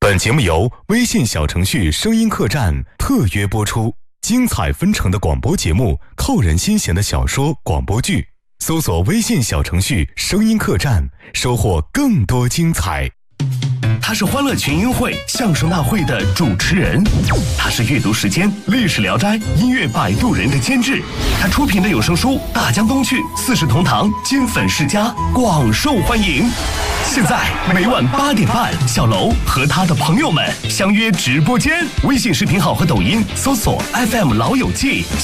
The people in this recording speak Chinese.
本节目由微信小程序声音客栈特约播出，精彩纷呈的广播节目，扣人心弦的小说广播剧，搜索微信小程序声音客栈，收获更多精彩。 他是欢乐群英会相声大会的主持人，他是阅读时间历史聊斋音乐摆渡人的监制，他出品的有声书大江东去四世同堂金粉世家广受欢迎。现在每晚8点半，小楼和他的朋友们相约直播间，微信视频号和抖音搜索 FM 老友记。